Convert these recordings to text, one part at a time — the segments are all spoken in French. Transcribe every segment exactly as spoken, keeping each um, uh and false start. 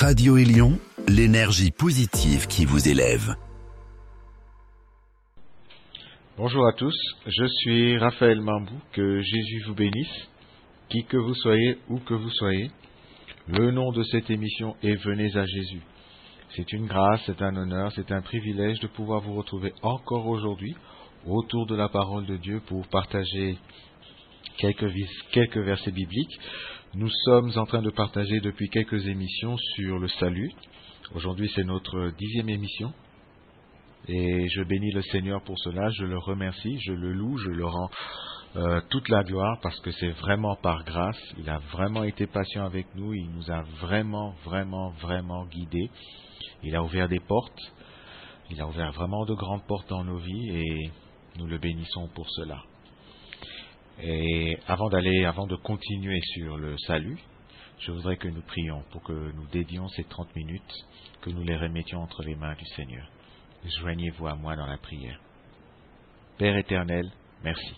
Radio Élion, l'énergie positive qui vous élève. Bonjour à tous, je suis Raphaël Mambou, que Jésus vous bénisse, qui que vous soyez, où que vous soyez. Le nom de cette émission est Venez à Jésus. C'est une grâce, c'est un honneur, c'est un privilège de pouvoir vous retrouver encore aujourd'hui autour de la parole de Dieu pour partager quelques, quelques versets bibliques. Nous sommes en train de partager depuis quelques émissions sur le salut. Aujourd'hui, c'est notre dixième émission. Et je bénis le Seigneur pour cela, je le remercie, je le loue, je le rends euh, toute la gloire parce que c'est vraiment par grâce. Il a vraiment été patient avec nous, il nous a vraiment, vraiment, vraiment guidés. Il a ouvert des portes, il a ouvert vraiment de grandes portes dans nos vies et nous le bénissons pour cela. Et avant d'aller, avant de continuer sur le salut, je voudrais que nous prions pour que nous dédions ces trente minutes, que nous les remettions entre les mains du Seigneur. Joignez-vous à moi dans la prière. Père éternel, merci.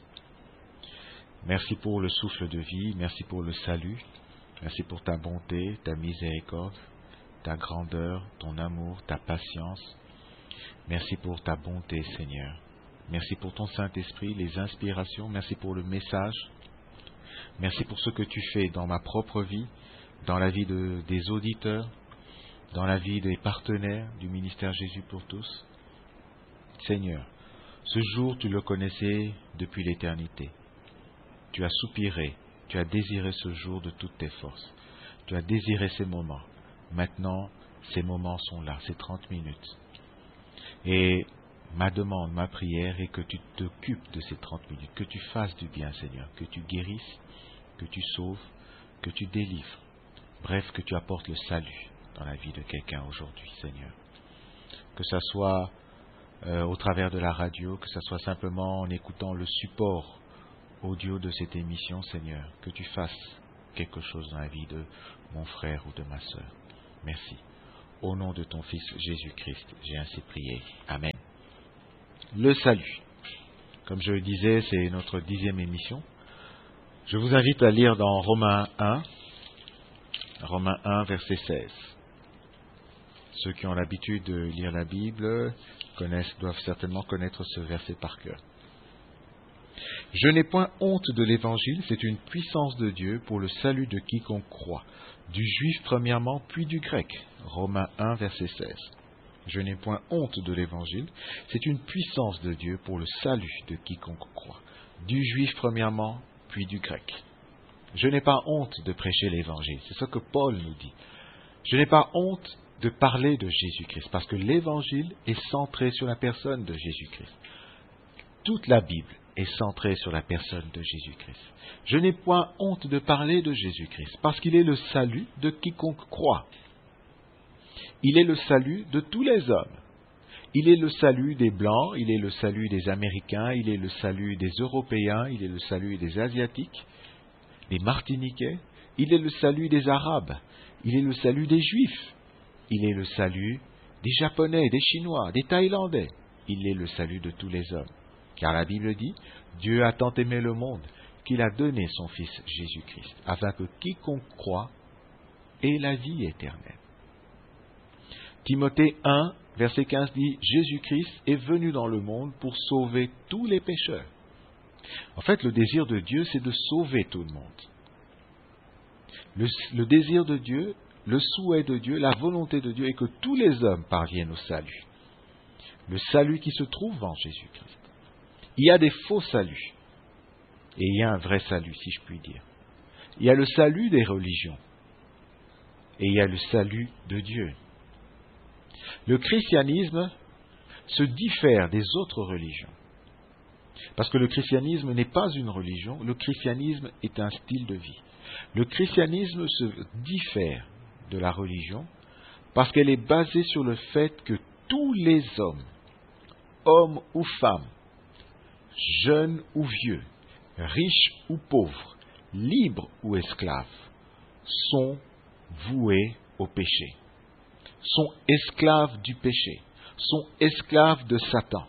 Merci pour le souffle de vie, merci pour le salut, merci pour ta bonté, ta miséricorde, ta grandeur, ton amour, ta patience. Merci pour ta bonté, Seigneur. Merci pour ton Saint-Esprit, les inspirations, merci pour le message. Merci pour ce que tu fais dans ma propre vie, dans la vie de, des auditeurs, dans la vie des partenaires du ministère Jésus pour tous. Seigneur, ce jour tu le connaissais depuis l'éternité. Tu as soupiré, tu as désiré ce jour de toutes tes forces. Tu as désiré ces moments. Maintenant, ces moments sont là, ces trente minutes. Et ma demande, ma prière est que tu t'occupes de ces trente minutes, que tu fasses du bien, Seigneur, que tu guérisses, que tu sauves, que tu délivres. Bref, que tu apportes le salut dans la vie de quelqu'un aujourd'hui, Seigneur. Que ça soit euh, au travers de la radio, que ça soit simplement en écoutant le support audio de cette émission, Seigneur, que tu fasses quelque chose dans la vie de mon frère ou de ma sœur. Merci. Au nom de ton Fils Jésus-Christ, j'ai ainsi prié. Amen. Le salut. Comme je le disais, c'est notre dixième émission. Je vous invite à lire dans Romains un, Romains un, verset seize. Ceux qui ont l'habitude de lire la Bible connaissent, doivent certainement connaître ce verset par cœur. Je n'ai point honte de l'Évangile, c'est une puissance de Dieu pour le salut de quiconque croit, du juif premièrement, puis du grec. Romains un, verset seize. Je n'ai point honte de l'Évangile, c'est une puissance de Dieu pour le salut de quiconque croit, du juif premièrement, puis du grec. Je n'ai pas honte de prêcher l'Évangile, c'est ce que Paul nous dit. Je n'ai pas honte de parler de Jésus-Christ, parce que l'Évangile est centré sur la personne de Jésus-Christ. Toute la Bible est centrée sur la personne de Jésus-Christ. Je n'ai point honte de parler de Jésus-Christ, parce qu'il est le salut de quiconque croit. Il est le salut de tous les hommes. Il est le salut des Blancs, il est le salut des Américains, il est le salut des Européens, il est le salut des Asiatiques, des Martiniquais, il est le salut des Arabes, il est le salut des Juifs, il est le salut des Japonais, des Chinois, des Thaïlandais, il est le salut de tous les hommes. Car la Bible dit, Dieu a tant aimé le monde qu'il a donné son Fils Jésus-Christ, afin que quiconque croit ait la vie éternelle. Timothée un, verset quinze dit, Jésus-Christ est venu dans le monde pour sauver tous les pécheurs. En fait, le désir de Dieu, c'est de sauver tout le monde. Le, le désir de Dieu, le souhait de Dieu, la volonté de Dieu est que tous les hommes parviennent au salut. Le salut qui se trouve en Jésus-Christ. Il y a des faux saluts. Et il y a un vrai salut, si je puis dire. Il y a le salut des religions. Et il y a le salut de Dieu. Le christianisme se diffère des autres religions. Parce que le christianisme n'est pas une religion, le christianisme est un style de vie. Le christianisme se diffère de la religion parce qu'elle est basée sur le fait que tous les hommes, hommes ou femmes, jeunes ou vieux, riches ou pauvres, libres ou esclaves, sont voués au péché, sont esclaves du péché, sont esclaves de Satan,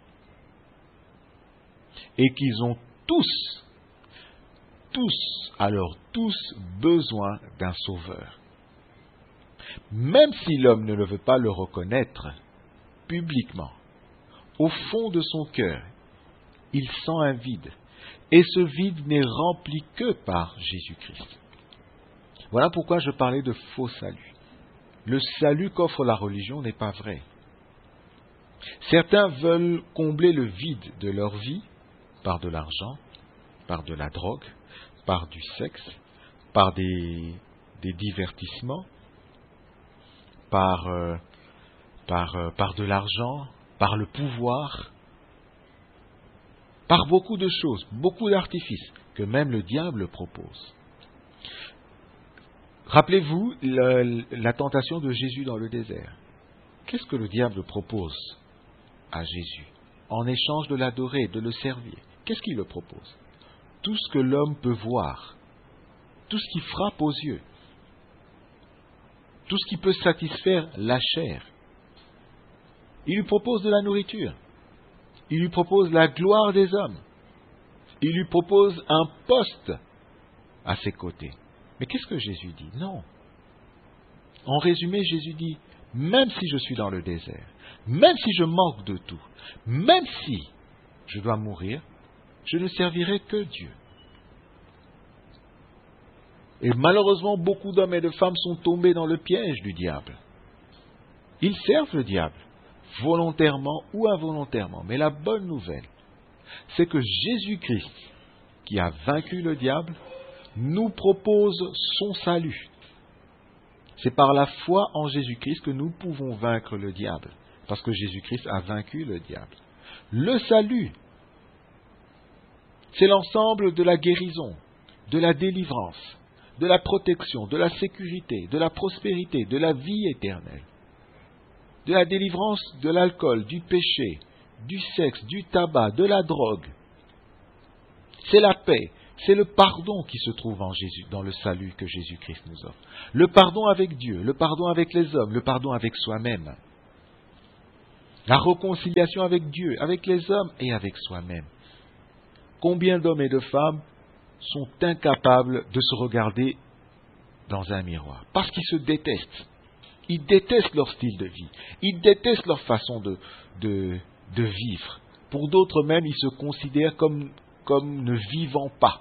et qu'ils ont tous, tous, alors tous besoin d'un sauveur. Même si l'homme ne le veut pas le reconnaître publiquement, au fond de son cœur, il sent un vide. Et ce vide n'est rempli que par Jésus-Christ. Voilà pourquoi je parlais de faux salut. Le salut qu'offre la religion n'est pas vrai. Certains veulent combler le vide de leur vie par de l'argent, par de la drogue, par du sexe, par des, des divertissements, par, euh, par, euh, par de l'argent, par le pouvoir, par beaucoup de choses, beaucoup d'artifices que même le diable propose. Rappelez-vous la, la tentation de Jésus dans le désert. Qu'est-ce que le diable propose à Jésus en échange de l'adorer, de le servir? Qu'est-ce qu'il le propose? Tout ce que l'homme peut voir, tout ce qui frappe aux yeux, tout ce qui peut satisfaire la chair. Il lui propose de la nourriture, il lui propose la gloire des hommes, il lui propose un poste à ses côtés. Mais qu'est-ce que Jésus dit? Non. En résumé, Jésus dit, même si je suis dans le désert, même si je manque de tout, même si je dois mourir, je ne servirai que Dieu. Et malheureusement, beaucoup d'hommes et de femmes sont tombés dans le piège du diable. Ils servent le diable, volontairement ou involontairement. Mais la bonne nouvelle, c'est que Jésus-Christ, qui a vaincu le diable, nous propose son salut. C'est par la foi en Jésus-Christ que nous pouvons vaincre le diable, parce que Jésus-Christ a vaincu le diable. Le salut, c'est l'ensemble de la guérison, de la délivrance, de la protection, de la sécurité, de la prospérité, de la vie éternelle, de la délivrance de l'alcool, du péché, du sexe, du tabac, de la drogue. C'est la paix, c'est le pardon qui se trouve en Jésus, dans le salut que Jésus-Christ nous offre. Le pardon avec Dieu, le pardon avec les hommes, le pardon avec soi-même. La réconciliation avec Dieu, avec les hommes et avec soi-même. Combien d'hommes et de femmes sont incapables de se regarder dans un miroir parce qu'ils se détestent. Ils détestent leur style de vie. Ils détestent leur façon de, de, de vivre. Pour d'autres même, ils se considèrent comme, comme ne vivant pas.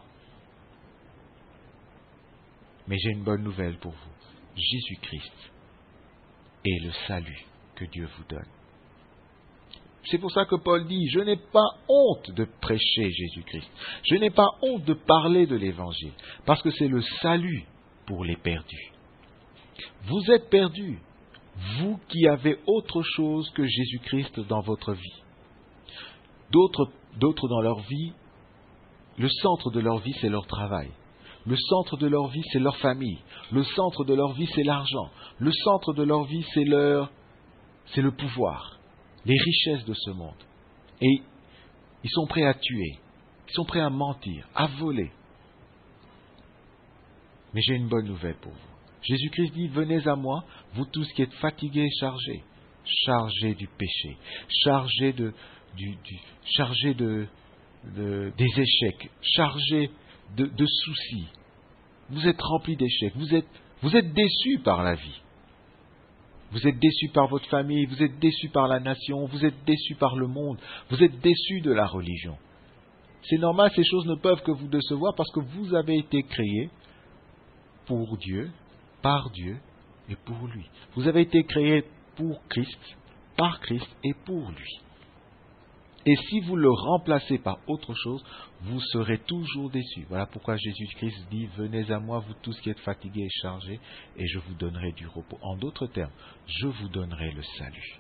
Mais j'ai une bonne nouvelle pour vous. Jésus-Christ est le salut que Dieu vous donne. C'est pour ça que Paul dit, je n'ai pas honte de prêcher Jésus-Christ. Je n'ai pas honte de parler de l'Évangile, parce que c'est le salut pour les perdus. Vous êtes perdus, vous qui avez autre chose que Jésus-Christ dans votre vie. D'autres, d'autres dans leur vie, le centre de leur vie, c'est leur travail. Le centre de leur vie, c'est leur famille. Le centre de leur vie, c'est l'argent. Le centre de leur vie, c'est leur, c'est le pouvoir. Les richesses de ce monde. Et ils sont prêts à tuer, ils sont prêts à mentir, à voler. Mais j'ai une bonne nouvelle pour vous. Jésus-Christ dit, venez à moi, vous tous qui êtes fatigués et chargés, chargés du péché, chargés de, du, du, chargés de, de, des échecs, chargés de, de soucis. Vous êtes remplis d'échecs, vous êtes, vous êtes déçus par la vie. Vous êtes déçus par votre famille, vous êtes déçus par la nation, vous êtes déçus par le monde, vous êtes déçus de la religion. C'est normal, ces choses ne peuvent que vous décevoir parce que vous avez été créés pour Dieu, par Dieu et pour lui. Vous avez été créés pour Christ, par Christ et pour lui. Et si vous le remplacez par autre chose, vous serez toujours déçus. Voilà pourquoi Jésus-Christ dit, venez à moi, vous tous qui êtes fatigués et chargés, et je vous donnerai du repos. En d'autres termes, je vous donnerai le salut.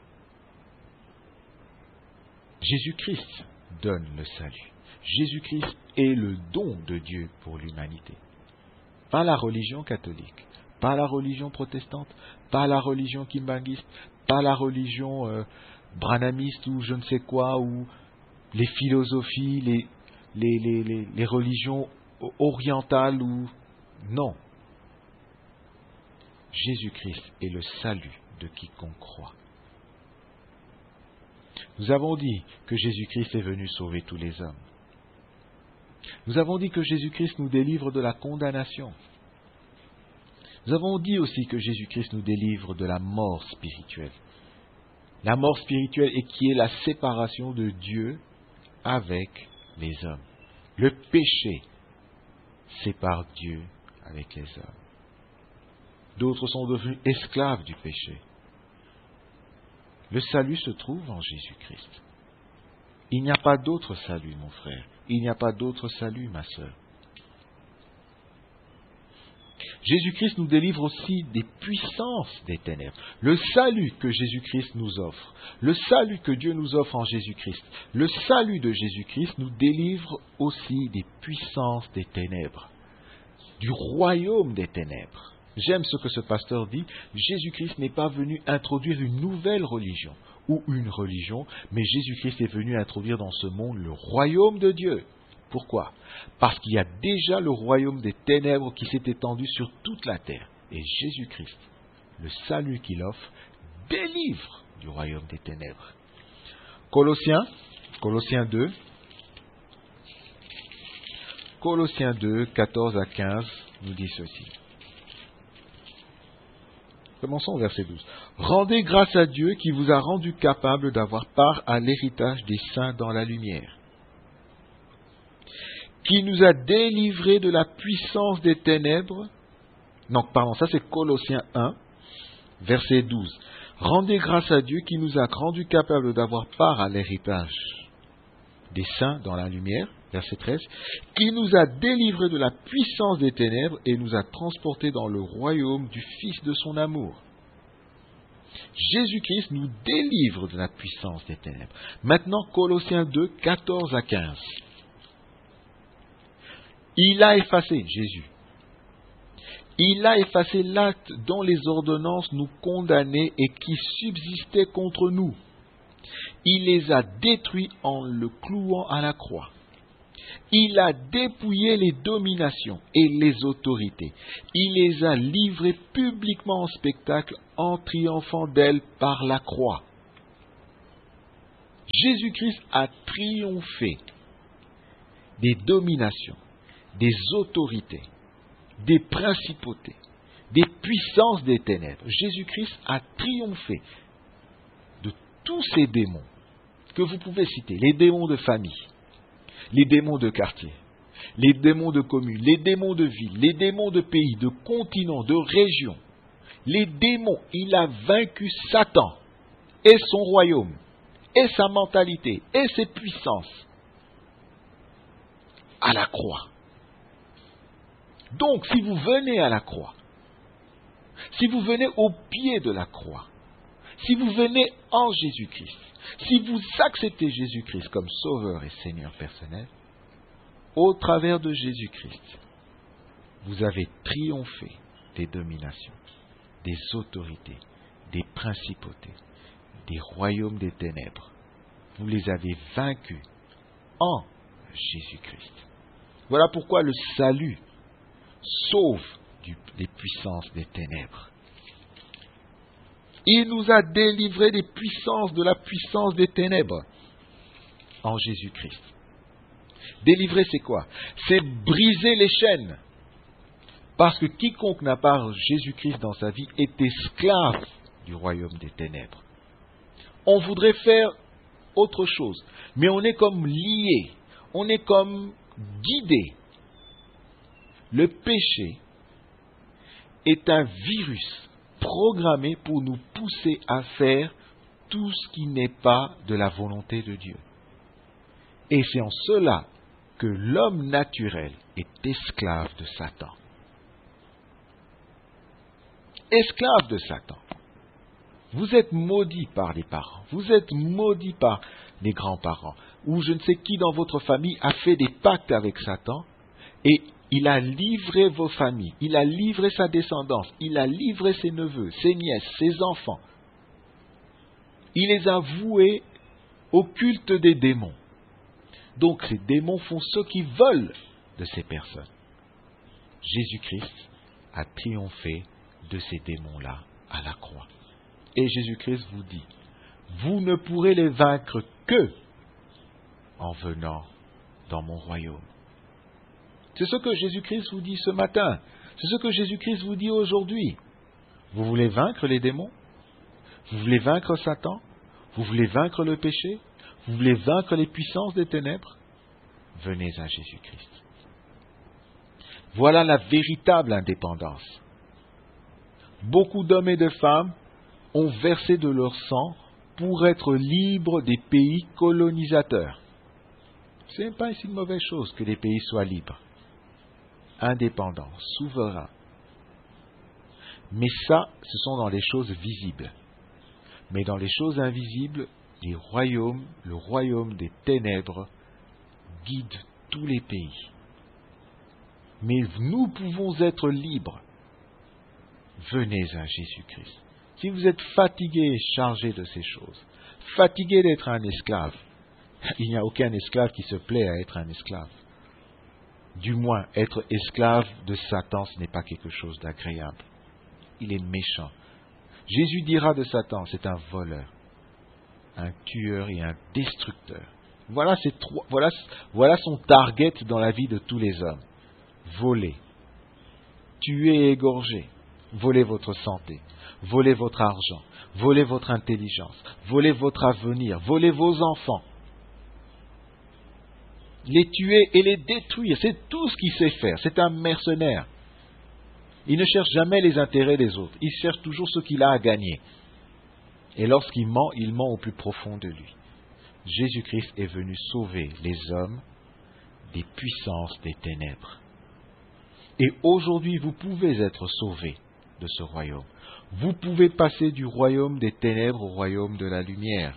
Jésus-Christ donne le salut. Jésus-Christ est le don de Dieu pour l'humanité. Pas la religion catholique, pas la religion protestante, pas la religion kimbanguiste, pas la religion euh, branhamiste ou je ne sais quoi, ou les philosophies, les, les, les, les, les religions orientales, ou non. Jésus-Christ est le salut de quiconque croit. Nous avons dit que Jésus-Christ est venu sauver tous les hommes. Nous avons dit que Jésus-Christ nous délivre de la condamnation. Nous avons dit aussi que Jésus-Christ nous délivre de la mort spirituelle. La mort spirituelle et qui est la séparation de Dieu avec les hommes. Le péché sépare Dieu avec les hommes. D'autres sont devenus esclaves du péché. Le salut se trouve en Jésus-Christ. Il n'y a pas d'autre salut, mon frère. Il n'y a pas d'autre salut, ma sœur. Jésus-Christ nous délivre aussi des puissances des ténèbres. Le salut que Jésus-Christ nous offre, le salut que Dieu nous offre en Jésus-Christ, le salut de Jésus-Christ nous délivre aussi des puissances des ténèbres, du royaume des ténèbres. J'aime ce que ce pasteur dit, Jésus-Christ n'est pas venu introduire une nouvelle religion ou une religion, mais Jésus-Christ est venu introduire dans ce monde le royaume de Dieu. Pourquoi ? Parce qu'il y a déjà le royaume des ténèbres qui s'est étendu sur toute la terre. Et Jésus-Christ, le salut qu'il offre, délivre du royaume des ténèbres. Colossiens, Colossiens deux, Colossiens deux, quatorze à quinze, nous dit ceci. Commençons au verset douze. Rendez grâce à Dieu qui vous a rendu capable d'avoir part à l'héritage des saints dans la lumière, qui nous a délivrés de la puissance des ténèbres. Non, pardon, ça c'est Colossiens un, verset douze. Rendez grâce à Dieu qui nous a rendus capables d'avoir part à l'héritage des saints dans la lumière, verset treize, qui nous a délivrés de la puissance des ténèbres et nous a transportés dans le royaume du Fils de son amour. Jésus-Christ nous délivre de la puissance des ténèbres. Maintenant, Colossiens deux, quatorze à quinze. Il a effacé, Jésus, il a effacé l'acte dont les ordonnances nous condamnaient et qui subsistait contre nous. Il les a détruits en le clouant à la croix. Il a dépouillé les dominations et les autorités. Il les a livrées publiquement en spectacle en triomphant d'elles par la croix. Jésus-Christ a triomphé des dominations, des autorités, des principautés, des puissances des ténèbres. Jésus-Christ a triomphé de tous ces démons que vous pouvez citer, les démons de famille, les démons de quartier, les démons de commune, les démons de ville, les démons de pays, de continents, de régions. Les démons, il a vaincu Satan et son royaume, et sa mentalité, et ses puissances à la croix. Donc, si vous venez à la croix, si vous venez au pied de la croix, si vous venez en Jésus-Christ, si vous acceptez Jésus-Christ comme Sauveur et Seigneur personnel, au travers de Jésus-Christ, vous avez triomphé des dominations, des autorités, des principautés, des royaumes des ténèbres. Vous les avez vaincus en Jésus-Christ. Voilà pourquoi le salut sauve du, des puissances des ténèbres. Il nous a délivrés des puissances de la puissance des ténèbres en Jésus-Christ. Délivrer, c'est quoi? C'est briser les chaînes. Parce que quiconque n'a pas Jésus-Christ dans sa vie est esclave du royaume des ténèbres. On voudrait faire autre chose, mais on est comme lié, on est comme guidé. Le péché est un virus programmé pour nous pousser à faire tout ce qui n'est pas de la volonté de Dieu. Et c'est en cela que l'homme naturel est esclave de Satan. Esclave de Satan. Vous êtes maudit par les parents, vous êtes maudit par les grands-parents, ou je ne sais qui dans votre famille a fait des pactes avec Satan, et il a livré vos familles, il a livré sa descendance, il a livré ses neveux, ses nièces, ses enfants. Il les a voués au culte des démons. Donc ces démons font ce qu'ils veulent de ces personnes. Jésus-Christ a triomphé de ces démons-là à la croix. Et Jésus-Christ vous dit, vous ne pourrez les vaincre que en venant dans mon royaume. C'est ce que Jésus-Christ vous dit ce matin. C'est ce que Jésus-Christ vous dit aujourd'hui. Vous voulez vaincre les démons? Vous voulez vaincre Satan? Vous voulez vaincre le péché? Vous voulez vaincre les puissances des ténèbres? Venez à Jésus-Christ. Voilà la véritable indépendance. Beaucoup d'hommes et de femmes ont versé de leur sang pour être libres des pays colonisateurs. Ce n'est pas une mauvaise chose que les pays soient libres, indépendants, souverains. Mais ça, ce sont dans les choses visibles. Mais dans les choses invisibles, les royaumes, le royaume des ténèbres guide tous les pays. Mais nous pouvons être libres. Venez à Jésus-Christ. Si vous êtes fatigué et chargé de ces choses, fatigué d'être un esclave, il n'y a aucun esclave qui se plaît à être un esclave. Du moins, être esclave de Satan, ce n'est pas quelque chose d'agréable. Il est méchant. Jésus dira de Satan, c'est un voleur, un tueur et un destructeur. Voilà, ces trois, voilà, voilà son target dans la vie de tous les hommes. Voler, tuer et égorger, voler votre santé, voler votre argent, voler votre intelligence, voler votre avenir, voler vos enfants. Les tuer et les détruire, c'est tout ce qu'il sait faire. C'est un mercenaire. Il ne cherche jamais les intérêts des autres. Il cherche toujours ce qu'il a à gagner. Et lorsqu'il ment, il ment au plus profond de lui. Jésus-Christ est venu sauver les hommes des puissances des ténèbres. Et aujourd'hui, vous pouvez être sauvés de ce royaume. Vous pouvez passer du royaume des ténèbres au royaume de la lumière.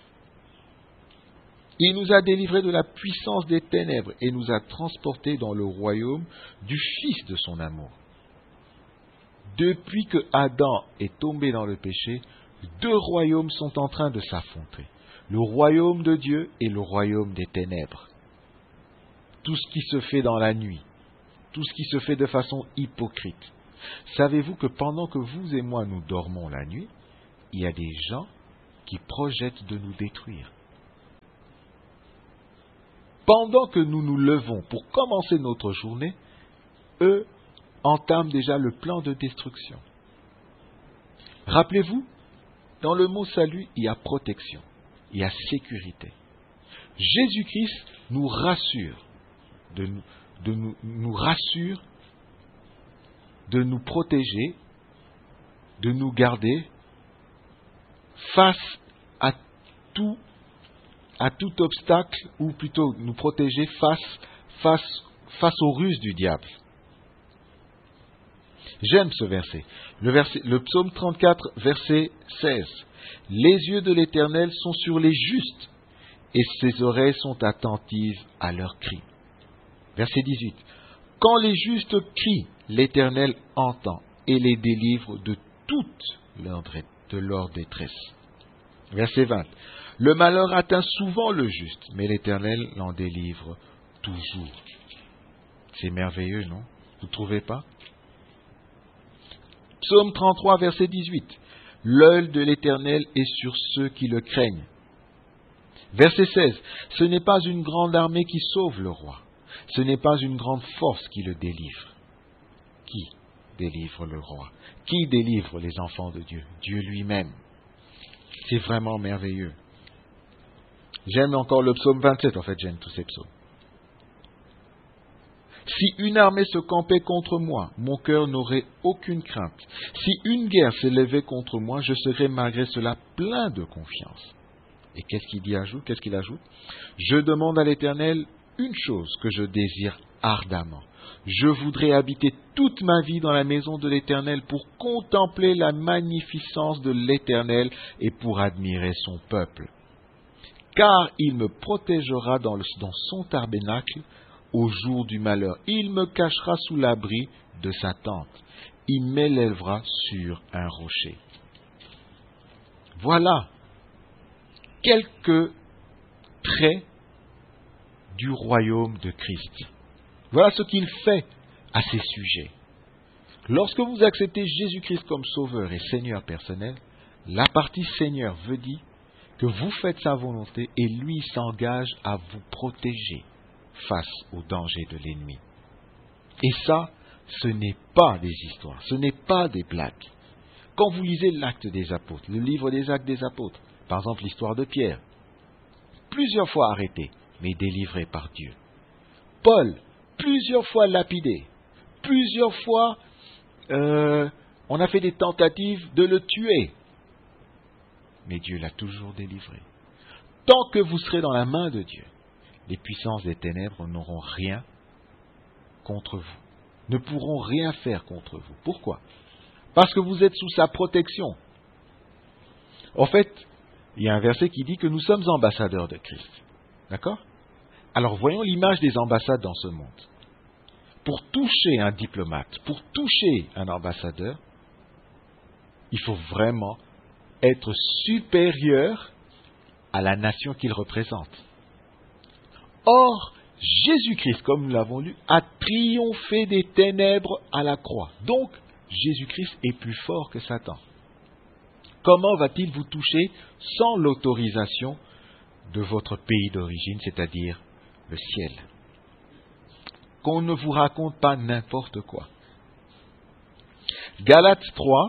Il nous a délivrés de la puissance des ténèbres et nous a transportés dans le royaume du Fils de son amour. Depuis que Adam est tombé dans le péché, deux royaumes sont en train de s'affronter. Le royaume de Dieu et le royaume des ténèbres. Tout ce qui se fait dans la nuit, tout ce qui se fait de façon hypocrite. Savez-vous que pendant que vous et moi nous dormons la nuit, il y a des gens qui projettent de nous détruire. Pendant que nous nous levons pour commencer notre journée, eux entament déjà le plan de destruction. Rappelez-vous, dans le mot salut, il y a protection, il y a sécurité. Jésus-Christ nous rassure, de nous, de nous, nous rassure, de nous protéger, de nous garder face à tout à tout obstacle, ou plutôt nous protéger face, face, face aux ruses du diable. J'aime ce verset. Le, verset. le psaume trente-quatre, verset seize. Les yeux de l'Éternel sont sur les justes, et ses oreilles sont attentives à leurs cris. Verset dix-huit. Quand les justes crient, l'Éternel entend, et les délivre de toute leur, de leur détresse. Verset vingt. Le malheur atteint souvent le juste, mais l'Éternel l'en délivre toujours. C'est merveilleux, non? Vous ne trouvez pas? Psaume trente-trois, verset dix-huit. L'œil de l'Éternel est sur ceux qui le craignent. Verset seize. Ce n'est pas une grande armée qui sauve le roi. Ce n'est pas une grande force qui le délivre. Qui délivre le roi? Qui délivre les enfants de Dieu? Dieu lui-même. C'est vraiment merveilleux. J'aime encore le psaume vingt-sept, en fait j'aime tous ces psaumes. Si une armée se campait contre moi, mon cœur n'aurait aucune crainte. Si une guerre s'élevait contre moi, je serais malgré cela plein de confiance. Et qu'est-ce qu'il dit ajoute Qu'est-ce qu'il ajoute? Je demande à l'Éternel une chose que je désire ardemment. Je voudrais habiter toute ma vie dans la maison de l'Éternel pour contempler la magnificence de l'Éternel et pour admirer son peuple. Car il me protégera dans, le, dans son tabernacle au jour du malheur. Il me cachera sous l'abri de sa tente. Il m'élèvera sur un rocher. Voilà quelques traits du royaume de Christ. Voilà ce qu'il fait à ces sujets. Lorsque vous acceptez Jésus-Christ comme sauveur et Seigneur personnel, la partie Seigneur veut dire que vous faites sa volonté et lui s'engage à vous protéger face aux dangers de l'ennemi. Et ça, ce n'est pas des histoires, ce n'est pas des blagues. Quand vous lisez l'Acte des Apôtres, le livre des Actes des Apôtres, par exemple l'histoire de Pierre, plusieurs fois arrêté, mais délivré par Dieu. Paul, plusieurs fois lapidé, plusieurs fois euh, on a fait des tentatives de le tuer, mais Dieu l'a toujours délivré. Tant que vous serez dans la main de Dieu, les puissances des ténèbres n'auront rien contre vous, ne pourront rien faire contre vous. Pourquoi ? Parce que vous êtes sous sa protection. En fait, il y a un verset qui dit que nous sommes ambassadeurs de Christ. D'accord ? Alors voyons l'image des ambassades dans ce monde. Pour toucher un diplomate, pour toucher un ambassadeur, il faut vraiment être supérieur à la nation qu'il représente. Or, Jésus-Christ, comme nous l'avons lu, a triomphé des ténèbres à la croix. Donc, Jésus-Christ est plus fort que Satan. Comment va-t-il vous toucher sans l'autorisation de votre pays d'origine, c'est-à-dire le ciel? Qu'on ne vous raconte pas n'importe quoi. Galates trois,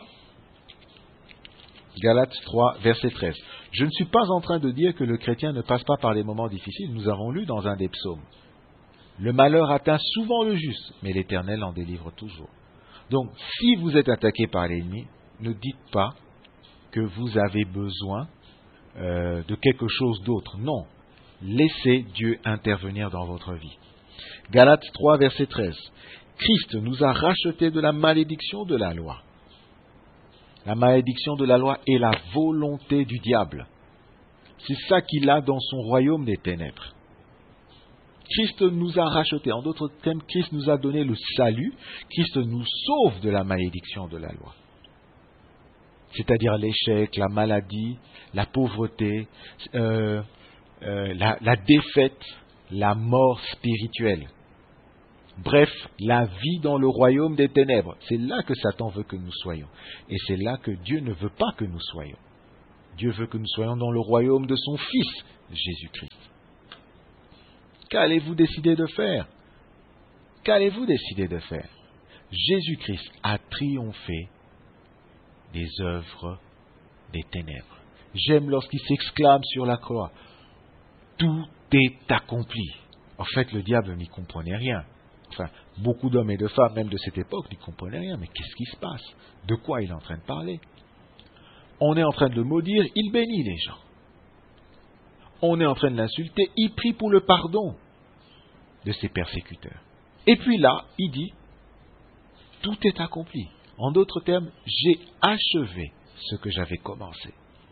Galates trois, verset treize. Je ne suis pas en train de dire que le chrétien ne passe pas par des moments difficiles. Nous avons lu dans un des psaumes. Le malheur atteint souvent le juste, mais l'Éternel en délivre toujours. Donc, si vous êtes attaqué par l'ennemi, ne dites pas que vous avez besoin euh, de quelque chose d'autre. Non. Laissez Dieu intervenir dans votre vie. Galates trois, verset treize. Christ nous a rachetés de la malédiction de la loi. La malédiction de la loi est la volonté du diable. C'est ça qu'il a dans son royaume des ténèbres. Christ nous a rachetés. En d'autres termes, Christ nous a donné le salut. Christ nous sauve de la malédiction de la loi. C'est-à-dire l'échec, la maladie, la pauvreté, euh, euh, la, la défaite, la mort spirituelle. Bref, la vie dans le royaume des ténèbres. C'est là que Satan veut que nous soyons. Et c'est là que Dieu ne veut pas que nous soyons. Dieu veut que nous soyons dans le royaume de son Fils, Jésus-Christ. Qu'allez-vous décider de faire ? Qu'allez-vous décider de faire ? Jésus-Christ a triomphé des œuvres des ténèbres. J'aime lorsqu'il s'exclame sur la croix. Tout est accompli. En fait, le diable n'y comprenait rien. Enfin, beaucoup d'hommes et de femmes, même de cette époque, n'y comprenaient rien. Mais qu'est-ce qui se passe ? De quoi il est en train de parler ? On est en train de le maudire, il bénit les gens. On est en train de l'insulter, il prie pour le pardon de ses persécuteurs. Et puis là, il dit, tout est accompli. En d'autres termes, j'ai achevé ce que j'avais commencé.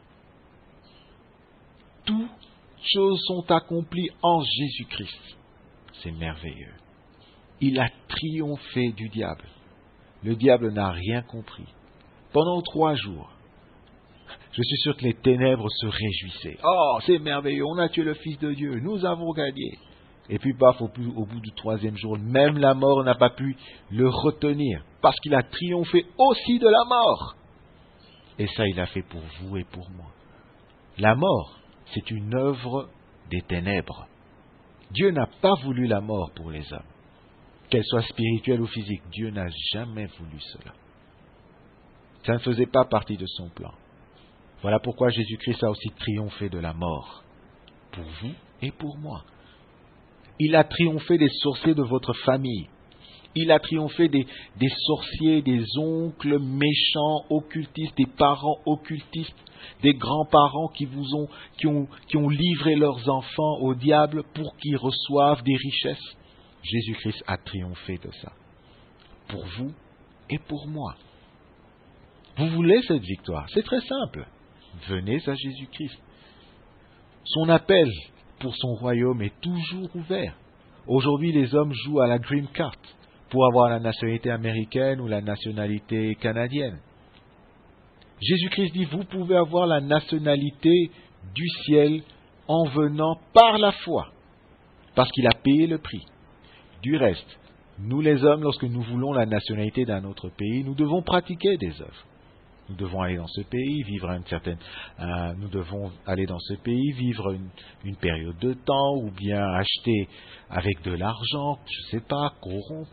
Toutes choses sont accomplies en Jésus-Christ. C'est merveilleux. Il a triomphé du diable. Le diable n'a rien compris. Pendant trois jours, je suis sûr que les ténèbres se réjouissaient. Oh, c'est merveilleux, on a tué le Fils de Dieu, nous avons gagné. Et puis, paf, au, au bout du troisième jour, même la mort n'a pas pu le retenir, parce qu'il a triomphé aussi de la mort. Et ça, il a fait pour vous et pour moi. La mort, c'est une œuvre des ténèbres. Dieu n'a pas voulu la mort pour les hommes. Qu'elle soit spirituelle ou physique, Dieu n'a jamais voulu cela. Ça ne faisait pas partie de son plan. Voilà pourquoi Jésus-Christ a aussi triomphé de la mort, pour vous et pour moi. Il a triomphé des sorciers de votre famille. Il a triomphé des, des sorciers, des oncles méchants, occultistes, des parents occultistes, des grands-parents qui vous ont, qui ont, qui ont livré leurs enfants au diable pour qu'ils reçoivent des richesses. Jésus-Christ a triomphé de ça, pour vous et pour moi. Vous voulez cette victoire? C'est très simple. Venez à Jésus-Christ. Son appel pour son royaume est toujours ouvert. Aujourd'hui, les hommes jouent à la Green Card pour avoir la nationalité américaine ou la nationalité canadienne. Jésus-Christ dit, vous pouvez avoir la nationalité du ciel en venant par la foi, parce qu'il a payé le prix. Du reste, nous les hommes, lorsque nous voulons la nationalité d'un autre pays, nous devons pratiquer des œuvres. Nous devons aller dans ce pays, vivre une certaine, euh, nous devons aller dans ce pays, vivre une, une période de temps, ou bien acheter avec de l'argent, je ne sais pas, corrompre.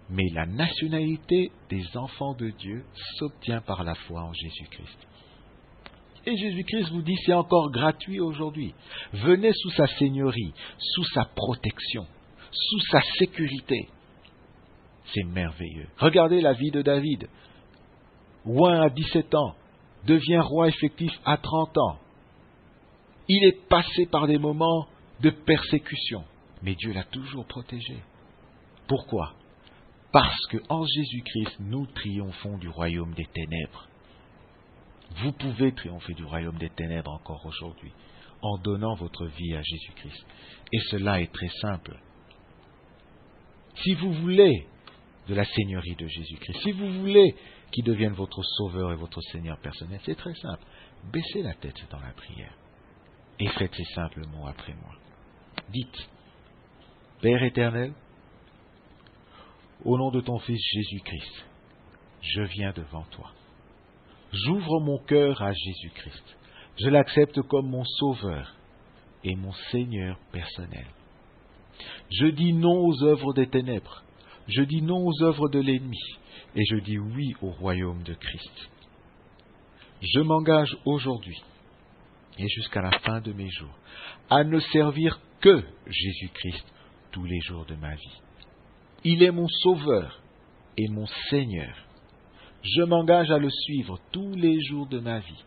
Mais la nationalité des enfants de Dieu s'obtient par la foi en Jésus-Christ. Et Jésus-Christ vous dit, c'est encore gratuit aujourd'hui. Venez sous sa seigneurie, sous sa protection, sous sa sécurité. C'est merveilleux. Regardez la vie de David. Oint à dix-sept ans, devient roi effectif à trente ans. Il est passé par des moments de persécution, mais Dieu l'a toujours protégé. Pourquoi ? Parce qu'en Jésus-Christ, nous triomphons du royaume des ténèbres. Vous pouvez triompher du royaume des ténèbres encore aujourd'hui, en donnant votre vie à Jésus-Christ. Et cela est très simple. Si vous voulez de la seigneurie de Jésus-Christ, si vous voulez qu'il devienne votre sauveur et votre Seigneur personnel, c'est très simple. Baissez la tête dans la prière et faites ces simples mots après moi. Dites, Père éternel, au nom de ton Fils Jésus-Christ, je viens devant toi. J'ouvre mon cœur à Jésus-Christ. Je l'accepte comme mon Sauveur et mon Seigneur personnel. Je dis non aux œuvres des ténèbres. Je dis non aux œuvres de l'ennemi. Et je dis oui au royaume de Christ. Je m'engage aujourd'hui et jusqu'à la fin de mes jours à ne servir que Jésus-Christ tous les jours de ma vie. Il est mon Sauveur et mon Seigneur. Je m'engage à le suivre tous les jours de ma vie,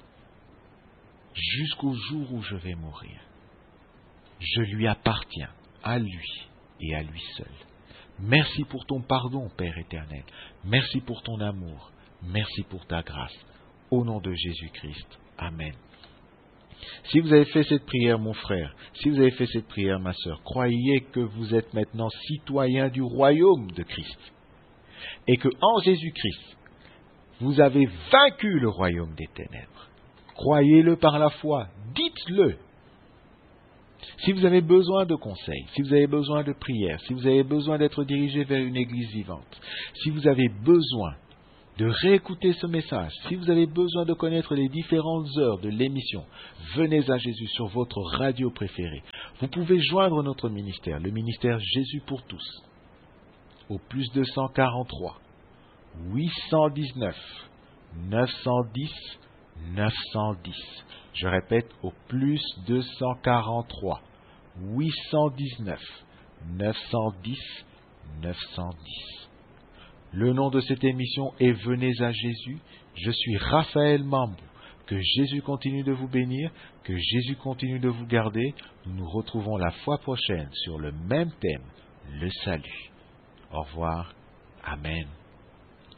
jusqu'au jour où je vais mourir. Je lui appartiens, à lui et à lui seul. Merci pour ton pardon, Père éternel. Merci pour ton amour. Merci pour ta grâce. Au nom de Jésus-Christ. Amen. Si vous avez fait cette prière, mon frère, si vous avez fait cette prière, ma sœur, croyez que vous êtes maintenant citoyen du royaume de Christ. Et que en Jésus-Christ, vous avez vaincu le royaume des ténèbres. Croyez-le par la foi. Dites-le. Si vous avez besoin de conseils, si vous avez besoin de prières, si vous avez besoin d'être dirigé vers une église vivante, si vous avez besoin de réécouter ce message, si vous avez besoin de connaître les différentes heures de l'émission, venez à Jésus sur votre radio préférée. Vous pouvez joindre notre ministère, le ministère Jésus pour tous, au plus deux cent quarante-trois, huit cent dix-neuf, neuf cent dix, neuf cent dix. Je répète, au plus deux cent quarante-trois, huit cent dix-neuf, neuf cent dix, neuf cent dix. Le nom de cette émission est Venez à Jésus. Je suis Raphaël Mambou. Que Jésus continue de vous bénir, que Jésus continue de vous garder. Nous nous retrouvons la fois prochaine sur le même thème, le salut. Au revoir. Amen.